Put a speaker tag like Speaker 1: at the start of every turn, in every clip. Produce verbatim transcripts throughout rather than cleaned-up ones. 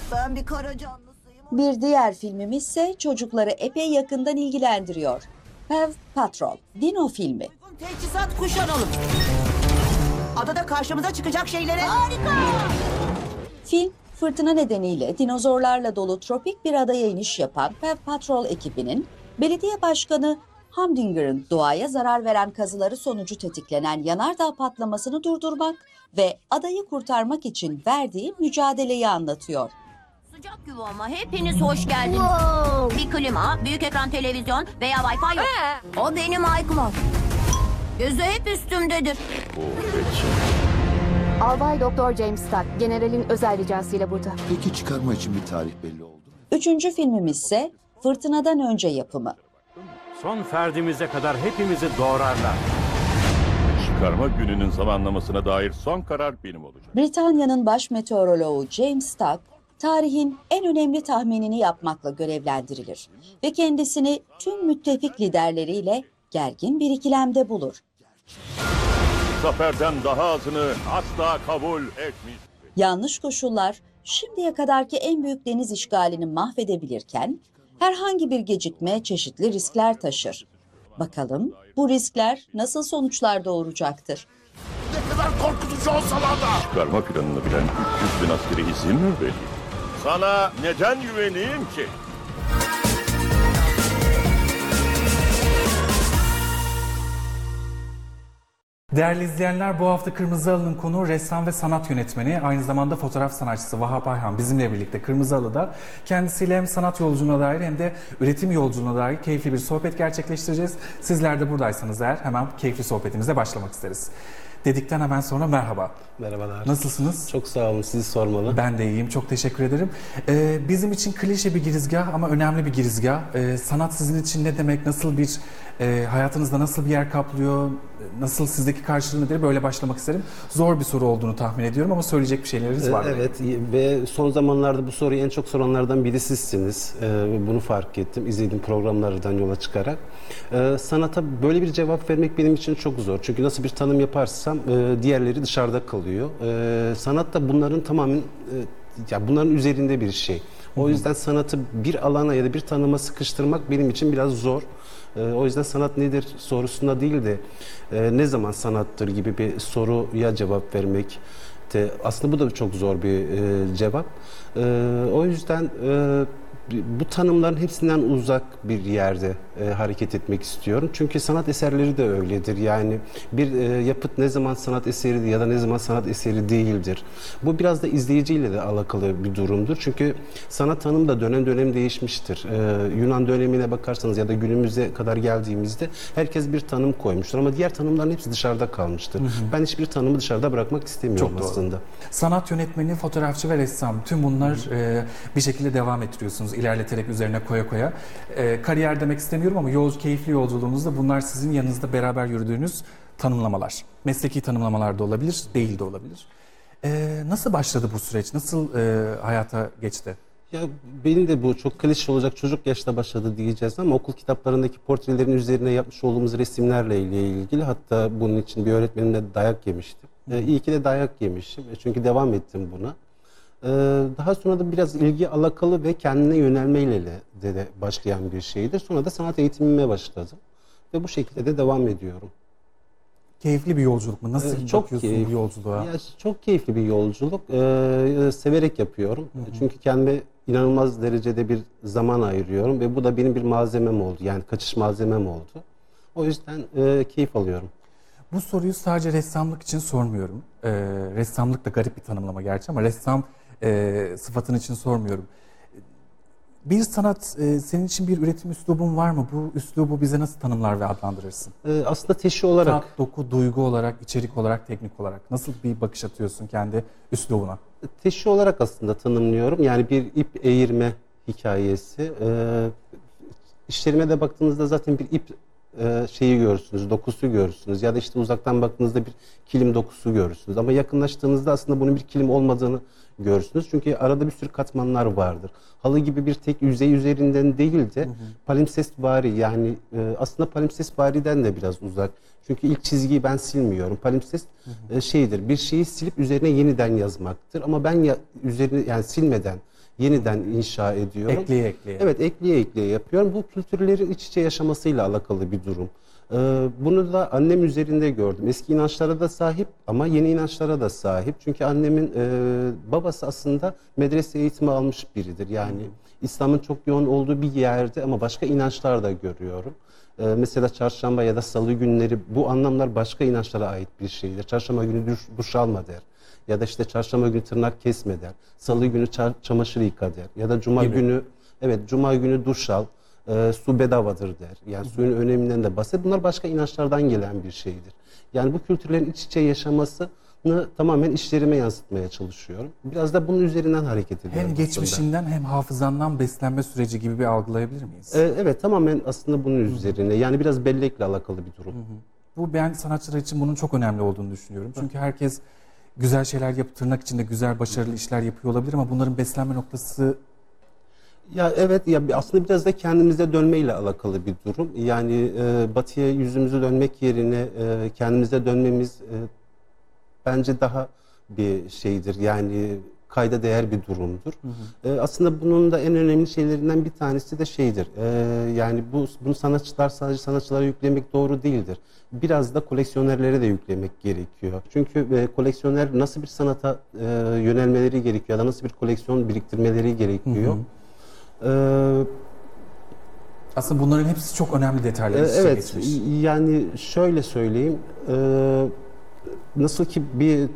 Speaker 1: Ben bir kara canlısıyım.
Speaker 2: Bir diğer filmimiz ise çocukları epey yakından ilgilendiriyor. Paw Patrol, Dino filmi.
Speaker 1: Teçhizat kuşanalım. Adada karşımıza çıkacak şeylere... Harika!
Speaker 2: Film, fırtına nedeniyle dinozorlarla dolu tropik bir adaya iniş yapan Paw Patrol ekibinin belediye başkanı Humdinger'ın doğaya zarar veren kazıları sonucu tetiklenen yanardağ patlamasını durdurmak ve adayı kurtarmak için verdiği mücadeleyi anlatıyor.
Speaker 3: Sıcak yuvama hepiniz hoş geldiniz. Bir klima, büyük ekran televizyon veya Wi-Fi yok. O benim Aykmor. Gözü hep üstümdedir.
Speaker 4: Albay Doktor James Stark, generalin özel ricasıyla burada.
Speaker 5: Peki çıkarma için bir tarih belli oldu mu?
Speaker 2: Üçüncü filmimiz ise Fırtınadan Önce yapımı.
Speaker 6: Son ferdimize kadar hepimizi doğrarlar.
Speaker 7: Çıkarma gününün zamanlamasına dair son karar benim olacak.
Speaker 2: Britanya'nın baş meteoroloğu James Stark, tarihin en önemli tahminini yapmakla görevlendirilir ve kendisini tüm müttefik liderleriyle gergin bir ikilemde bulur.
Speaker 7: Zaferden daha azını asla kabul etmeyeceğim.
Speaker 2: Yanlış koşullar şimdiye kadarki en büyük deniz işgalini mahvedebilirken herhangi bir gecikme çeşitli riskler taşır. Bakalım bu riskler nasıl sonuçlar doğuracaktır?
Speaker 7: Ne kadar korkutucu olsalar da. Çıkarma planını bilen üç yüz bin askeri izin mi vereyim? Sana neden güveneyim ki?
Speaker 8: Değerli izleyenler, bu hafta Kırmızı Halı'nın konuğu ressam ve sanat yönetmeni, aynı zamanda fotoğraf sanatçısı Vahap Ayhan bizimle birlikte Kırmızı Halı'da. Kendisiyle hem sanat yolculuğuna dair hem de üretim yolculuğuna dair keyifli bir sohbet gerçekleştireceğiz. Sizler de buradaysanız eğer hemen keyifli sohbetimize başlamak isteriz. Dedikten hemen sonra merhaba.
Speaker 9: Merhabalar.
Speaker 8: Nasılsınız?
Speaker 9: Çok sağ olun, sizi sormalı.
Speaker 8: Ben de iyiyim, çok teşekkür ederim. Ee, bizim için klişe bir girizgah ama önemli bir girizgah. Ee, sanat sizin için ne demek, nasıl bir, e, hayatınızda nasıl bir yer kaplıyor, nasıl sizdeki karşılığı nedir, böyle başlamak isterim. Zor bir soru olduğunu tahmin ediyorum ama söyleyecek bir şeyleriniz var.
Speaker 9: Ee, evet ve son zamanlarda bu soruyu en çok soranlardan biri sizsiniz. Ee, bunu fark ettim, izlediğim programlardan yola çıkarak. Ee, sanata böyle bir cevap vermek benim için çok zor. Çünkü nasıl bir tanım yaparsam e, diğerleri dışarıda kalıyor. Ee, sanat da bunların tamamen, e, ya bunların üzerinde bir şey. O yüzden sanatı bir alana ya da bir tanıma sıkıştırmak benim için biraz zor. O yüzden sanat nedir sorusuna değil de ne zaman sanattır gibi bir soruya cevap vermek de aslında bu da çok zor bir cevap. O yüzden bu tanımların hepsinden uzak bir yerde e, hareket etmek istiyorum. Çünkü sanat eserleri de öyledir. Yani bir e, yapıt ne zaman sanat eseridir ya da ne zaman sanat eseri değildir. Bu biraz da izleyiciyle de alakalı bir durumdur. Çünkü sanat tanımı da dönem dönem değişmiştir. E, Yunan dönemine bakarsanız ya da günümüze kadar geldiğimizde herkes bir tanım koymuştur. Ama diğer tanımların hepsi dışarıda kalmıştır. Hı hı. Ben hiçbir tanımı dışarıda bırakmak istemiyorum
Speaker 8: Çok
Speaker 9: aslında.
Speaker 8: Doğru. Sanat yönetmeni, fotoğrafçı ve ressam tüm bunlar e, bir şekilde devam ettiriyorsunuz. İlerleterek üzerine koya koya. E, kariyer demek istemiyorum ama yol, keyifli yolculuğunuzda bunlar sizin yanınızda beraber yürüdüğünüz tanımlamalar. Mesleki tanımlamalar da olabilir, değil de olabilir. E, nasıl başladı bu süreç? Nasıl e, hayata geçti?
Speaker 9: Ya benim de bu çok klişe olacak, çocuk yaşta başladı diyeceğiz ama okul kitaplarındaki portrelerin üzerine yapmış olduğumuz resimlerle ilgili, hatta bunun için bir öğretmenimle dayak yemiştim. Ee, iyi ki de dayak yemişim çünkü devam ettim buna. Ee, daha sonra da biraz ilgi alakalı ve kendine yönelmeyle de, de başlayan bir şeydi. Sonra da sanat eğitimime başladım ve bu şekilde de devam ediyorum.
Speaker 8: Keyifli bir yolculuk mu? Nasıl
Speaker 9: ee, çok
Speaker 8: bakıyorsun
Speaker 9: keyif,
Speaker 8: bu yolculuğa?
Speaker 9: Ya, çok keyifli bir yolculuk. Ee, severek yapıyorum. Hı hı. Çünkü kendime inanılmaz derecede bir zaman ayırıyorum ve bu da benim bir malzemem oldu. Yani kaçış malzemem oldu. O yüzden e, keyif alıyorum.
Speaker 8: Bu soruyu sadece ressamlık için sormuyorum. Ee, ressamlık da garip bir tanımlama gerçi ama ressam e, sıfatın için sormuyorum. Bir sanat, e, senin için bir üretim üslubun var mı? Bu üslubu bize nasıl tanımlar ve adlandırırsın?
Speaker 9: Ee, aslında teşhi olarak...
Speaker 8: Tat, doku, duygu olarak, içerik olarak, teknik olarak nasıl bir bakış atıyorsun kendi üslubuna?
Speaker 9: Teşhi olarak aslında tanımlıyorum. Yani bir ip eğirme hikayesi. Ee, işlerime de baktığınızda zaten bir ip e, şeyi görürsünüz, dokusu görürsünüz. Ya da işte uzaktan baktığınızda bir kilim dokusu görürsünüz. Ama yakınlaştığınızda aslında bunun bir kilim olmadığını görürsünüz. Çünkü arada bir sürü katmanlar vardır. Halı gibi bir tek yüzey üzerinden değil de palimpsestvari, yani e, aslında palimpsestvariden de biraz uzak. Çünkü ilk çizgiyi ben silmiyorum. Palimpsest hı hı. E, şeydir, bir şeyi silip üzerine yeniden yazmaktır. Ama ben ya, üzerine yani silmeden yeniden inşa ediyorum.
Speaker 8: Ekleye ekleye.
Speaker 9: Evet, ekleye ekleye yapıyorum. Bu kültürlerin iç içe yaşamasıyla alakalı bir durum. Ee, bunu da annem üzerinde gördüm. Eski inançlara da sahip ama yeni inançlara da sahip. Çünkü annemin e, babası aslında medrese eğitimi almış biridir. Yani İslam'ın çok yoğun olduğu bir yerde ama başka inançlar da görüyorum. Ee, mesela çarşamba ya da salı günleri, bu anlamlar başka inançlara ait bir şeydir. Çarşamba günü duş, duş alma der. Ya da işte çarşamba günü tırnak kesme der. Salı günü çar, çamaşır yıka der. Ya da cuma
Speaker 8: Gibi.
Speaker 9: günü, evet cuma günü duş al. E, su bedavadır der. Yani suyun öneminden de bahseder. Bunlar başka inançlardan gelen bir şeydir. Yani bu kültürlerin iç içe yaşamasını tamamen işlerime yansıtmaya çalışıyorum. Biraz da bunun üzerinden hareket ediyorum.
Speaker 8: Hem
Speaker 9: aslında.
Speaker 8: geçmişinden hem hafızandan beslenme süreci gibi bir algılayabilir miyiz?
Speaker 9: E, evet, tamamen aslında bunun üzerine. Yani biraz bellekle alakalı bir durum.
Speaker 8: Bu, ben sanatçılar için bunun çok önemli olduğunu düşünüyorum. Çünkü herkes güzel şeyler yapıp tırnak içinde güzel, başarılı işler yapıyor olabilir ama bunların beslenme noktası...
Speaker 9: Ya evet, ya aslında biraz da kendimize dönmeyle alakalı bir durum. Yani e, batıya yüzümüzü dönmek yerine e, kendimize dönmemiz e, bence daha bir şeydir. Yani kayda değer bir durumdur. Hı hı. E, aslında bunun da en önemli şeylerinden bir tanesi de şeydir. E, yani bu bunu sanatçılar sadece sanatçılara yüklemek doğru değildir. Biraz da koleksiyonerlere de yüklemek gerekiyor. Çünkü e, koleksiyoner nasıl bir sanata e, yönelmeleri gerekiyor ya da nasıl bir koleksiyon biriktirmeleri gerekiyor. Hı hı. Ee,
Speaker 8: Aslında bunların hepsi çok önemli detaylar.
Speaker 9: E, evet,
Speaker 8: geçmiş.
Speaker 9: yani şöyle söyleyeyim, e, nasıl ki bir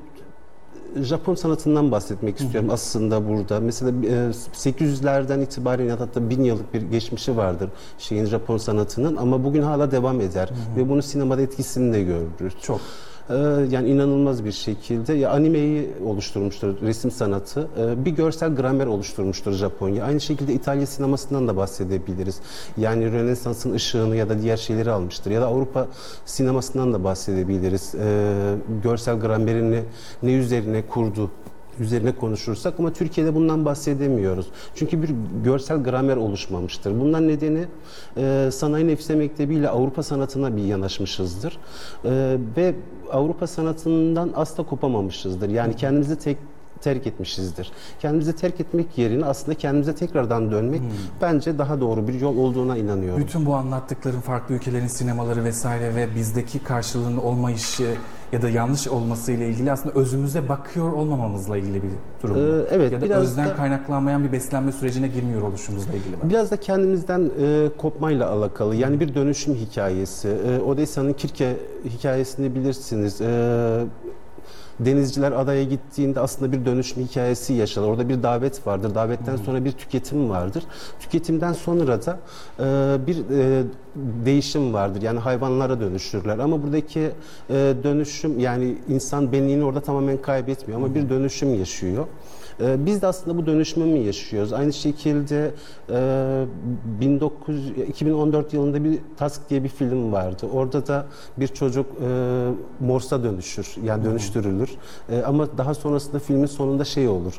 Speaker 9: Japon sanatından bahsetmek istiyorum hı hı. aslında burada. Mesela e, sekiz yüzlerden itibaren ya da hatta bin yıllık bir geçmişi vardır şeyin, Japon sanatının, ama bugün hala devam eder hı hı. ve bunu sinemada etkisini de görürüz.
Speaker 8: Çok.
Speaker 9: Yani inanılmaz bir şekilde ya animeyi oluşturmuştur, resim sanatı, bir görsel gramer oluşturmuştur Japonya. Aynı şekilde İtalya sinemasından da bahsedebiliriz. Yani Rönesans'ın ışığını ya da diğer şeyleri almıştır. Ya da Avrupa sinemasından da bahsedebiliriz. Görsel gramerini ne üzerine kurdu, üzerine konuşursak, ama Türkiye'de bundan bahsedemiyoruz. Çünkü bir görsel gramer oluşmamıştır. Bundan nedeni e, Sanayi Nefise Mektebi ile Avrupa sanatına bir yanaşmışızdır. E, ve Avrupa sanatından asla kopamamışızdır. Yani kendimizi tek terk etmişizdir. Kendimizi terk etmek yerine aslında kendimize tekrardan dönmek hmm. bence daha doğru bir yol olduğuna inanıyorum.
Speaker 8: Bütün bu anlattıkların farklı ülkelerin sinemaları vesaire ve bizdeki karşılığının olmayışı ya da yanlış olması ile ilgili aslında özümüze bakıyor olmamamızla ilgili bir durum. Ee,
Speaker 9: evet,
Speaker 8: ya da
Speaker 9: biraz
Speaker 8: özden
Speaker 9: da,
Speaker 8: kaynaklanmayan bir beslenme sürecine girmiyor oluşumuzla ilgili. Var.
Speaker 9: Biraz da kendimizden e, kopmayla alakalı. Yani bir dönüşüm hikayesi. E, Odessa'nın Kirke hikayesini bilirsiniz. E, Denizciler adaya gittiğinde aslında bir dönüşüm hikayesi yaşanır. Orada bir davet vardır. Davetten sonra bir tüketim vardır. Tüketimden sonra da e, bir e, değişim vardır. Yani hayvanlara dönüşürler. Ama buradaki e, dönüşüm, yani insan benliğini orada tamamen kaybetmiyor ama bir dönüşüm yaşıyor. Biz de aslında bu dönüşümü mü yaşıyoruz? Aynı şekilde bin dokuz yüz, iki bin on dört yılında bir Tusk diye bir film vardı. Orada da bir çocuk Morse'a dönüşür, yani dönüştürülür. Ama daha sonrasında filmin sonunda şey olur.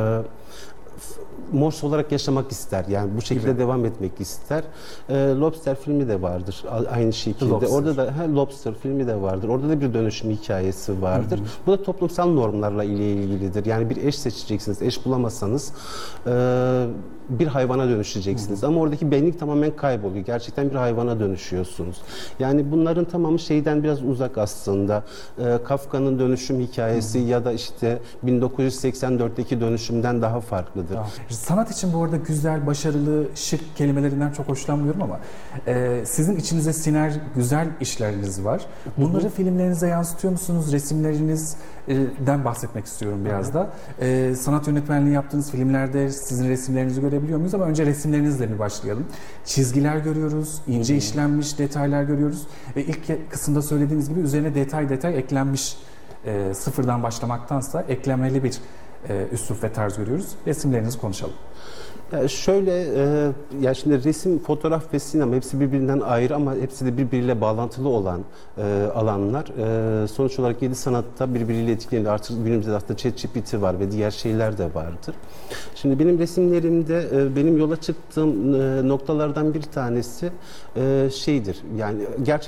Speaker 9: Morse olarak yaşamak ister. Yani bu şekilde gibi devam etmek ister. E, Lobster filmi de vardır. Aynı şekilde. Lobster. Orada da he, Lobster filmi de vardır. Orada da bir dönüşüm hikayesi vardır. Hı hı. Bu da toplumsal normlarla ile ilgilidir. Yani bir eş seçeceksiniz. Eş bulamazsanız e, bir hayvana dönüşeceksiniz. Hı hı. Ama oradaki benlik tamamen kayboluyor. Gerçekten bir hayvana dönüşüyorsunuz. Yani bunların tamamı şeyden biraz uzak aslında. E, Kafka'nın dönüşüm hikayesi hı hı. ya da işte bin dokuz yüz seksen dörtteki dönüşümden daha farklıdır.
Speaker 8: Tamam. Sanat için bu arada güzel, başarılı, şık kelimelerinden çok hoşlanmıyorum ama e, sizin içinize siner güzel işleriniz var. Bunları hı hı. filmlerinize yansıtıyor musunuz? Resimlerinizden bahsetmek istiyorum biraz hı hı. da. E, sanat yönetmenliği yaptığınız filmlerde sizin resimlerinizi görebiliyor muyuz? Ama önce resimlerinizle bir başlayalım. Çizgiler görüyoruz, ince hı hı. işlenmiş detaylar görüyoruz. Ve ilk kısımda söylediğiniz gibi üzerine detay detay eklenmiş, e, sıfırdan başlamaktansa eklemeli bir e, üslup ve tarz görüyoruz. Resimlerinizi konuşalım.
Speaker 9: Ya şöyle, e, ya şimdi resim, fotoğraf ve sinema hepsi birbirinden ayrı ama hepsi de birbiriyle bağlantılı olan e, alanlar. E, sonuç olarak yedi sanatta birbiriyle etkileniyor. Artık günümüzde aslında ChatGPT var ve diğer şeyler de vardır. Şimdi benim resimlerimde e, benim yola çıktığım e, noktalardan bir tanesi e, şeydir. Yani gerçekten